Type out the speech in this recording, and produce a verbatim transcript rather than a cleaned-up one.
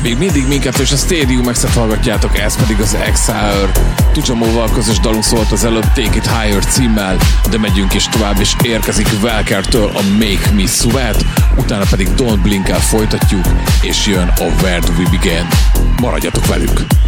Még mindig minket és a Stadium X-et hallgatjátok, ez pedig az Exile. Tucsamóval közös dalunk szólt az előbb Take It Higher címmel, de megyünk is tovább, és érkezik Welker-től a Make Me Sweat, utána pedig Don't Blink-el folytatjuk, és jön a Where Do We Begin. Maradjatok velük!